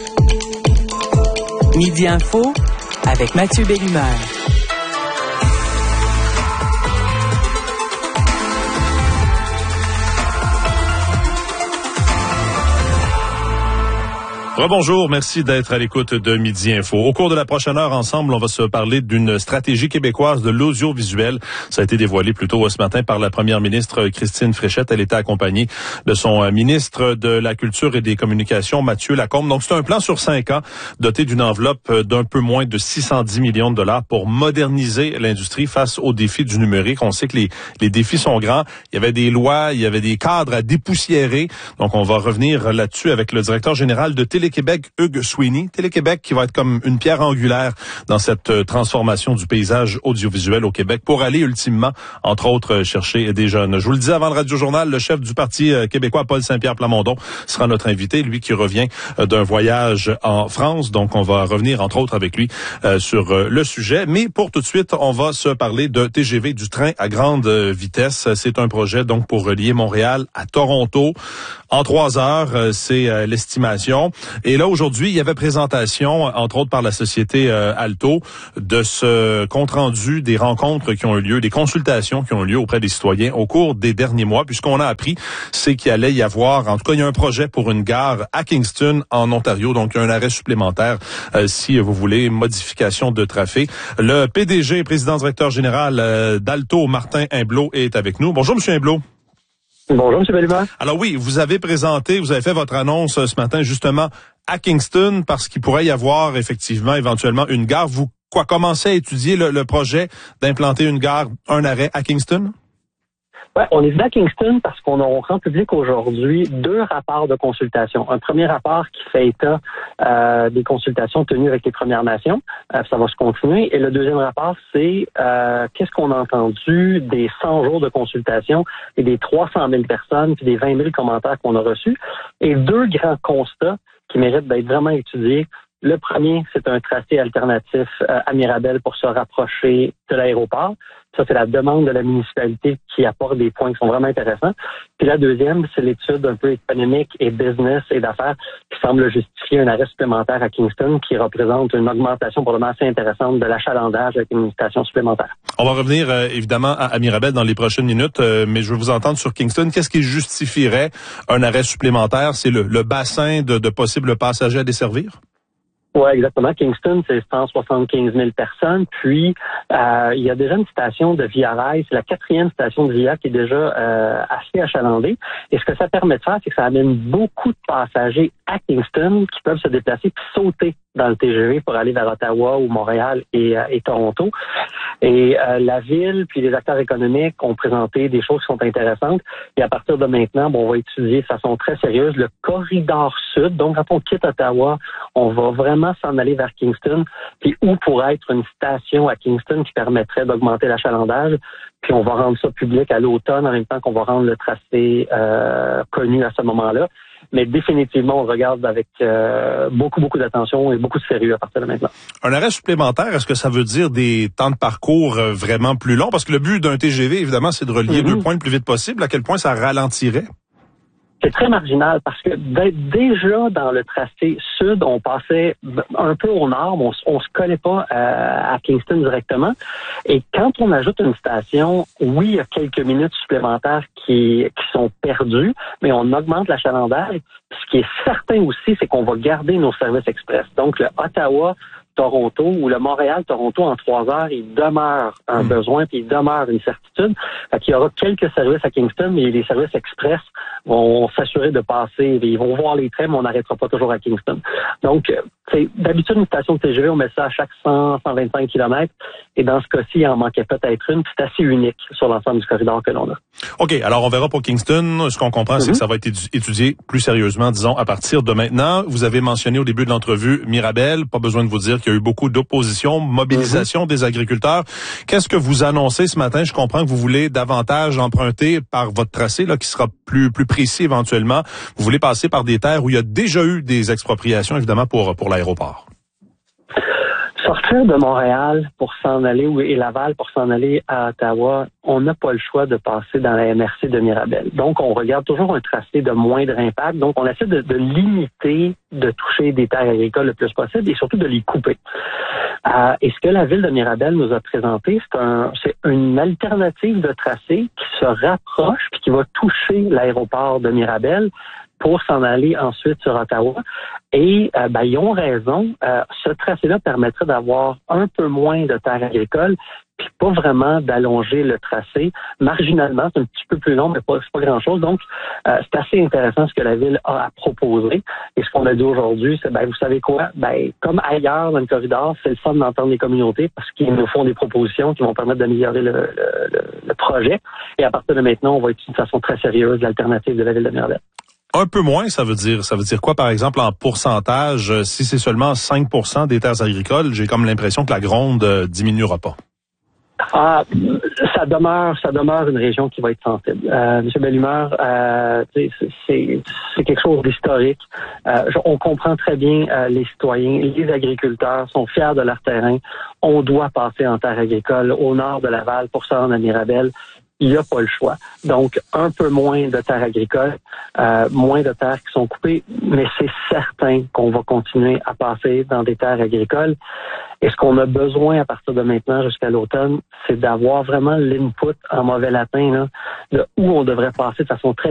Midi Info avec Mathieu Bellumeur. Rebonjour, merci d'être à l'écoute de Midi Info. Au cours de la prochaine heure, ensemble, on va se parler d'une stratégie québécoise de l'audiovisuel. Ça a été dévoilé plus tôt ce matin par la première ministre Christine Fréchette. Elle était accompagnée de son ministre de la Culture et des Communications, Mathieu Lacombe. Donc, c'est un plan sur 5 ans, doté d'une enveloppe d'un peu moins de 610 millions de dollars pour moderniser l'industrie face aux défis du numérique. On sait que les défis sont grands. Il y avait des lois, il y avait des cadres à dépoussiérer. Donc, on va revenir là-dessus avec le directeur général de Télé-Québec, Hugues Sweeney. Télé-Québec qui va être comme une pierre angulaire dans cette transformation du paysage audiovisuel au Québec pour aller ultimement, entre autres, chercher des jeunes. Je vous le disais avant le Radio-Journal, le chef du Parti québécois, Paul Saint-Pierre Plamondon, sera notre invité, lui qui revient d'un voyage en France. Donc, on va revenir, entre autres, avec lui sur le sujet. Mais pour tout de suite, on va se parler de TGV, du train à grande vitesse. C'est un projet, donc, pour relier Montréal à Toronto en 3 heures. C'est l'estimation. Et là, aujourd'hui, il y avait présentation, entre autres par la société Alto, de ce compte-rendu des rencontres qui ont eu lieu, des consultations qui ont eu lieu auprès des citoyens au cours des derniers mois. Puis ce qu'on a appris, c'est qu'il allait y avoir, en tout cas, il y a un projet pour une gare à Kingston, en Ontario. Donc, il y a un arrêt supplémentaire, si vous voulez, modification de trafic. Le PDG, président directeur général d'Alto, Martin Imblot, est avec nous. Bonjour, Monsieur Imblot. Bonjour, M. Bellumeur. Alors oui, vous avez fait votre annonce ce matin justement à Kingston parce qu'il pourrait y avoir effectivement éventuellement une gare. Vous commencez à étudier le projet d'implanter une gare, un arrêt à Kingston? Ouais, on est venu à Kingston parce qu'on rend public aujourd'hui 2 rapports de consultation. Un premier rapport qui fait état des consultations tenues avec les Premières Nations. Ça va se continuer. Et le deuxième rapport, c'est qu'est-ce qu'on a entendu des 100 jours de consultation et des 300 000 personnes puis des 20 000 commentaires qu'on a reçus. Et 2 grands constats qui méritent d'être vraiment étudiés. Le premier, c'est un tracé alternatif à Mirabel pour se rapprocher de l'aéroport. Ça, c'est la demande de la municipalité qui apporte des points qui sont vraiment intéressants. Puis la deuxième, c'est l'étude un peu économique et business et d'affaires qui semble justifier un arrêt supplémentaire à Kingston qui représente une augmentation probablement assez intéressante de l'achalandage avec une station supplémentaire. On va revenir évidemment à Mirabel dans les prochaines minutes, mais je veux vous entendre sur Kingston. Qu'est-ce qui justifierait un arrêt supplémentaire? C'est le bassin de possibles passagers à desservir? Oui, exactement. Kingston, c'est 175 000 personnes. Puis, il y a déjà une station de Via Rail. C'est la 4e station de Via qui est déjà assez achalandée. Et ce que ça permet de faire, c'est que ça amène beaucoup de passagers à Kingston qui peuvent se déplacer puis sauter dans le TGV pour aller vers Ottawa ou Montréal et Toronto. Et la ville puis les acteurs économiques ont présenté des choses qui sont intéressantes. Et à partir de maintenant, on va étudier de façon très sérieuse le corridor sud. Donc, quand on quitte Ottawa, on va vraiment s'en aller vers Kingston. Puis où pourrait être une station à Kingston qui permettrait d'augmenter l'achalandage. Puis on va rendre ça public à l'automne en même temps qu'on va rendre le tracé connu à ce moment-là. Mais définitivement, on regarde avec beaucoup d'attention et beaucoup de sérieux à partir de maintenant. Un arrêt supplémentaire, est-ce que ça veut dire des temps de parcours vraiment plus longs? Parce que le but d'un TGV, évidemment, c'est de relier 2 points le plus vite possible. À quel point ça ralentirait? C'est très marginal parce que déjà dans le tracé sud, on passait un peu au nord, on se collait pas à Kingston directement. Et quand on ajoute une station, oui, il y a quelques minutes supplémentaires qui sont perdues, mais on augmente l'achalandage. Ce qui est certain aussi, c'est qu'on va garder nos services express. Donc, le Ottawa-Toronto ou le Montréal-Toronto en 3 heures, il demeure un besoin puis il demeure une certitude. Fait qu'il y aura quelques services à Kingston, mais les services express vont s'assurer de passer. Ils vont voir les trains, mais on n'arrêtera pas toujours à Kingston. Donc, c'est d'habitude une station de TGV, on met ça à chaque 100-125 km. Et dans ce cas-ci, il en manquait peut-être une. C'est assez unique sur l'ensemble du corridor que l'on a. OK. Alors, on verra pour Kingston. Ce qu'on comprend, c'est que ça va être étudié plus sérieusement, disons, à partir de maintenant. Vous avez mentionné au début de l'entrevue Mirabel. Pas besoin de vous dire qu'il y a eu beaucoup d'opposition, mobilisation des agriculteurs. Qu'est-ce que vous annoncez ce matin? Je comprends que vous voulez davantage emprunter par votre tracé, là, qui sera plus précis éventuellement. Vous voulez passer par des terres où il y a déjà eu des expropriations, évidemment, pour l'aéroport. Sortir de Montréal pour s'en aller, et Laval pour s'en aller à Ottawa, on n'a pas le choix de passer dans la MRC de Mirabel. Donc, on regarde toujours un tracé de moindre impact. Donc, on essaie de limiter, de toucher des terres agricoles le plus possible et surtout de les couper. Et ce que la ville de Mirabel nous a présenté, c'est une alternative de tracé qui se rapproche puis qui va toucher l'aéroport de Mirabel pour s'en aller ensuite sur Ottawa. Et ils ont raison. Ce tracé-là permettrait d'avoir un peu moins de terres agricoles, puis pas vraiment d'allonger le tracé. Marginalement, c'est un petit peu plus long, mais c'est pas grand-chose. Donc, c'est assez intéressant ce que la ville a à proposer. Et ce qu'on a dit aujourd'hui, c'est, vous savez quoi? Comme ailleurs dans le corridor, c'est le fun d'entendre les communautés parce qu'ils nous font des propositions qui vont permettre d'améliorer le projet. Et à partir de maintenant, on va étudier de façon très sérieuse l'alternative de la ville de Mirabel. Un peu moins, ça veut dire quoi, par exemple, en pourcentage? Si c'est seulement 5% des terres agricoles, j'ai comme l'impression que la Gronde diminuera pas. Ça demeure une région qui va être sensible. Monsieur Bellumeur, c'est quelque chose d'historique. On comprend très bien les citoyens, les agriculteurs sont fiers de leur terrain. On doit passer en terre agricole au nord de Laval pour se rendre à Mirabel. Il n'y a pas le choix. Donc, un peu moins de terres agricoles, moins de terres qui sont coupées, mais c'est certain qu'on va continuer à passer dans des terres agricoles. Et ce qu'on a besoin à partir de maintenant jusqu'à l'automne, c'est d'avoir vraiment l'input en mauvais latin, là, de où on devrait passer de façon très